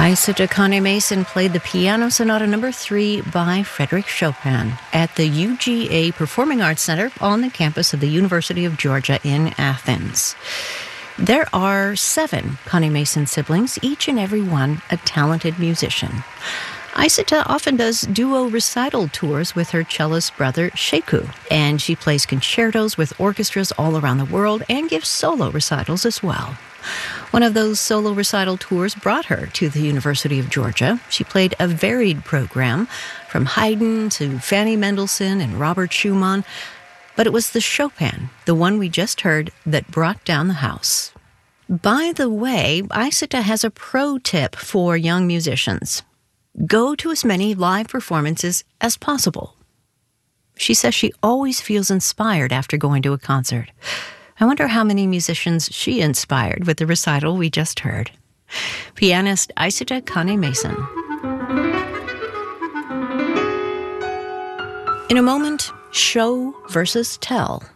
Isata Kane Mason played the Piano Sonata No. 3 by Frédéric Chopin at the UGA Performing Arts Center on the campus of the University of Georgia in Athens. There are 7 Kane Mason siblings, each and every one a talented musician. Isata often does duo recital tours with her cellist brother, Sheku, and she plays concertos with orchestras all around the world and gives solo recitals as well. One of those solo recital tours brought her to the University of Georgia. She played a varied program, from Haydn to Fanny Mendelssohn and Robert Schumann, but it was the Chopin, the one we just heard, that brought down the house. By the way, Isata has a pro tip for young musicians. Go to as many live performances as possible. She says she always feels inspired after going to a concert. I wonder how many musicians she inspired with the recital we just heard. Pianist Isata Kane Mason. In a moment, show versus tell.